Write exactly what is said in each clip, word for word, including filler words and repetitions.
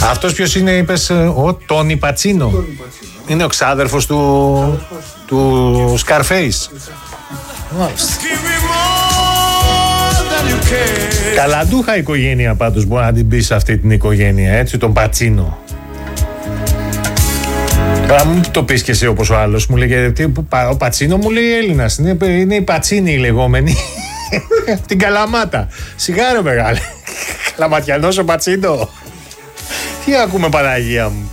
Αυτός ποιος είναι, είπες? Ο Τόνι Πατσίνο. Είναι ο ξάδερφος του, του Scarface. Μάλιστα. Καλαντούχα οικογένεια πάντως, μπορεί να την πει σε αυτή την οικογένεια, έτσι, τον Πατσίνο. Καλά, μου το πεις και εσύ όπως ο άλλος. Μου λέγε, ο Πατσίνο μου λέει Έλληνας. Είναι, είναι η Πατσίνη η λεγόμενη. Την Καλαμάτα. Σιγάρο μεγάλη. Καλαματιανός ο Πατσίνο. Τι ακούμε, Παναγία μου.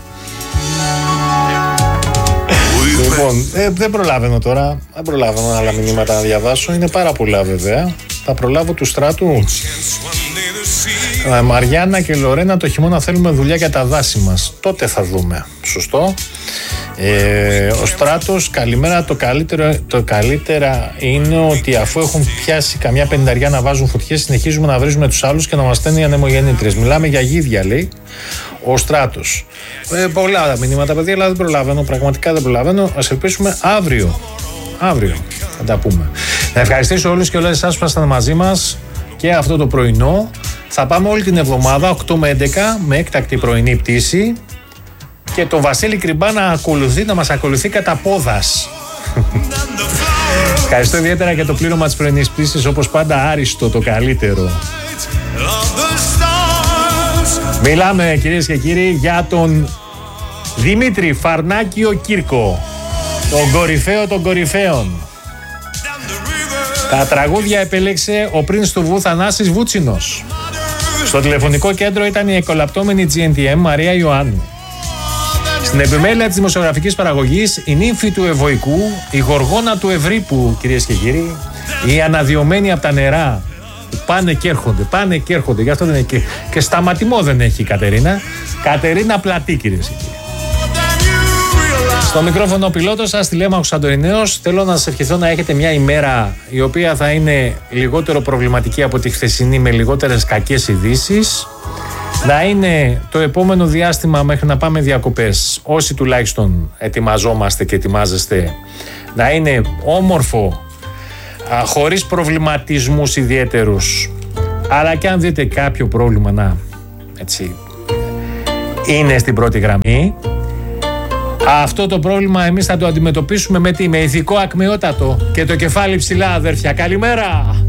Λοιπόν, ε, δεν προλάβαινω τώρα. Δεν προλάβαινω άλλα μηνύματα να διαβάσω. Είναι πάρα πολλά βέβαια. Θα προλάβω του Στράτου. ε, Μαριάννα και Λορένα, το χειμώνα θέλουμε δουλειά για τα δάση μας. Τότε θα δούμε. Σωστό. Ε, ο Στράτος, καλημέρα. Το καλύτερο, το καλύτερα είναι ότι αφού έχουν πιάσει καμιά πενταριά να βάζουν φωτιές, συνεχίζουμε να βρίζουμε τους άλλους και να μας στέλνουν οι ανεμογεννήτριες. Μιλάμε για γίδια, λέει ο Στράτος. Ε, πολλά μηνύματα, παιδιά, αλλά δεν προλαβαίνω. Πραγματικά δεν προλαβαίνω. Ας ελπίσουμε αύριο. Αύριο θα τα πούμε. Να ευχαριστήσω όλους και όλες εσάς που ήσασταν μαζί μας και αυτό το πρωινό. Θα πάμε όλη την εβδομάδα οκτώ με έντεκα με έκτακτη πρωινή πτήση. Και τον Βασίλη Κρυμπά να ακολουθεί, να μας ακολουθεί κατά πόδας. Ευχαριστώ ιδιαίτερα για το πλήρωμα της πρωινής πτήσης, όπως πάντα άριστο, το καλύτερο. Μιλάμε, κυρίες και κύριοι, για τον Δημήτρη Φαρνάκιο Κύρκο, τον κορυφαίο των κορυφαίων. Τα τραγούδια επέλεξε ο πρίντς του Βου Θανάσης Βούτσινος. Στο τηλεφωνικό κέντρο ήταν η εκολαπτώμενη τζι εν τι εμ Μαρία Ιωάννου. Στην επιμέλεια της δημοσιογραφικής παραγωγής, η νύμφη του Ευωικού, η γοργόνα του Ευρύπου, κυρίες και κύριοι, η αναδειωμένη από τα νερά, που πάνε και έρχονται, πάνε και έρχονται, γι' αυτό δεν έχει. Και σταματημό δεν έχει η Κατερίνα. Κατερίνα Πλατή, κυρίες και κύριοι. Στο μικρόφωνο ο πιλότος σας, Τηλέμαχος Σαντορινέος. Θέλω να σας ευχηθώ να έχετε μια ημέρα η οποία θα είναι λιγότερο προβληματική από τη χθεσινή, με λιγότερες κακές ειδήσεις. Να είναι το επόμενο διάστημα μέχρι να πάμε διακοπές, όσοι τουλάχιστον ετοιμαζόμαστε και ετοιμάζεστε, να είναι όμορφο, α, χωρίς προβληματισμούς ιδιαίτερους. Αλλά και αν δείτε κάποιο πρόβλημα να, έτσι, είναι στην πρώτη γραμμή, αυτό το πρόβλημα εμείς θα το αντιμετωπίσουμε με τι? Με ηθικό ακμεότατο και το κεφάλι ψηλά, αδέρφια. Καλημέρα!